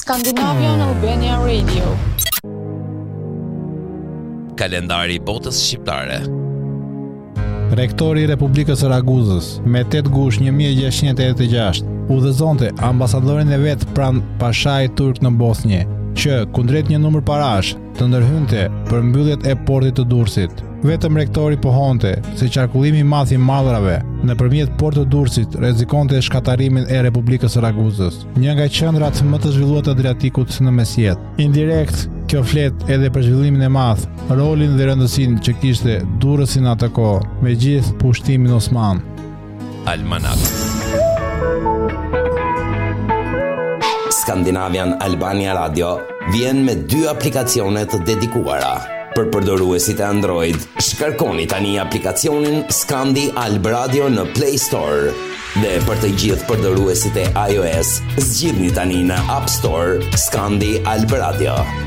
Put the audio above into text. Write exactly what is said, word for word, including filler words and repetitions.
Scandinavian Albania Radio. Kalendari i botës shqiptare. Rektori i Republikës së Raguzës, me tetë gush një mijë e gjashtëqind e tetëdhjetë e gjashtë, udhëzonte ambasadorin e vet pranë Pashait turk në Bosnjë, që kundrejt një numër parash të ndërhynte për mbylljet e portit të Durrësit. Vetëm rektori pohonte se qarkullimi i madh i mallrave nëpërmjet portit të Durrësit rrezikonte shkatarimin e Republikës së Raguzës, një nga qendrat më të zhvilluara të Adriatikut në mesjet. Indirekt, kjo flet edhe për zhvillimin e madh, rolin dhe rëndësinë që kishte Durrësi në atë kohë, me gjithë pushtimin osman. Almanak. Scandinavian Albania Radio vjen me dy aplikacione të dedikuara. Për përdoruesit e Android, shkarkoni tani aplikacionin Scandi Alb Radio në Play Store. Dhe për të gjithë përdoruesit e iOS, zgjidhni tani në App Store Scandi Alb Radio.